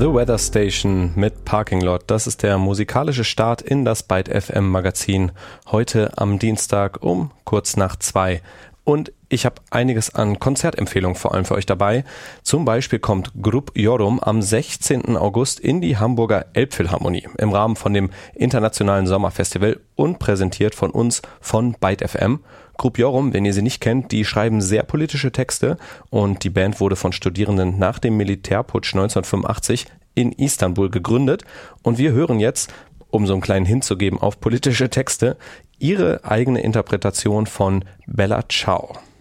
The Weather Station mit Parking Lot. Das ist der musikalische Start in das Byte FM Magazin. Heute am Dienstag um kurz nach 2. Und ich habe einiges an Konzertempfehlungen vor allem für euch dabei. Zum Beispiel kommt Grup Yorum am 16. August in die Hamburger Elbphilharmonie im Rahmen von dem Internationalen Sommerfestival und präsentiert von uns von Byte FM. Grup Yorum, wenn ihr sie nicht kennt, die schreiben sehr politische Texte und die Band wurde von Studierenden nach dem Militärputsch 1985 in Istanbul gegründet. Und wir hören jetzt, um so einen kleinen Hint zu geben auf politische Texte, ihre eigene Interpretation von Bella Ciao.